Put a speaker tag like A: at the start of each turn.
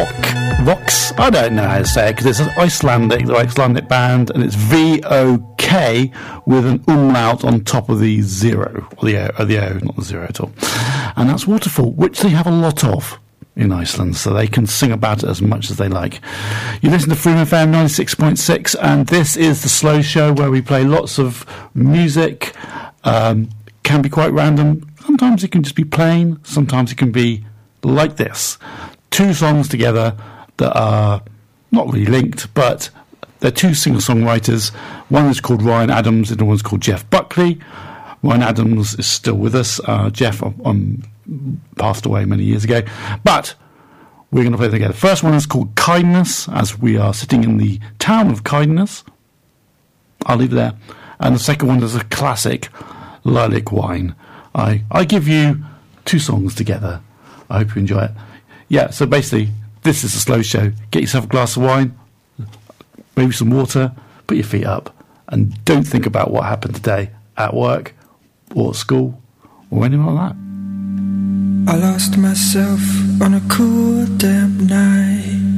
A: Vox. I don't know how to say it because it's an Icelandic band, and it's VOK with an umlaut on top of the zero, or the O, not the zero at all. And that's Waterfall, which they have a lot of in Iceland, so they can sing about it as much as they like. You listen to Freedom FM 96.6, and this is the Slow Show, where we play lots of music. Can be quite random. Sometimes it can just be plain. Sometimes it can be like this. Two songs together that are not really linked, but they're two singer-songwriters. One is called Ryan Adams, and the one's called Jeff Buckley. Ryan Adams is still with us. Jeff passed away many years ago. But we're going to play together. The first one is called Kindness, as we are sitting in the town of Kindness. I'll leave it there. And the second one is a classic, Lilac Wine. I give you two songs together. I hope you enjoy it. Yeah, so basically, this is a slow show. Get yourself a glass of wine, maybe some water, put your feet up, and don't think about what happened today at work or at school or anything like that.
B: I lost myself on a cool damp night.